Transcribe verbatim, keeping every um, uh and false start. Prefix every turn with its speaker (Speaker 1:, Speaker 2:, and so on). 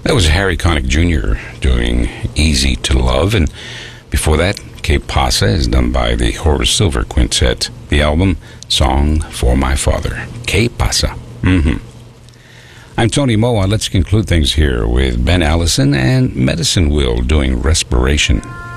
Speaker 1: That was Harry Connick Junior doing Easy to Love, and before that, Que Pasa is done by the Horace Silver Quintet. The album, Song for My Father. Que Pasa. Mm-hmm. I'm Tony Moa. Let's conclude things here with Ben Allison and Medicine Wheel doing Respiration.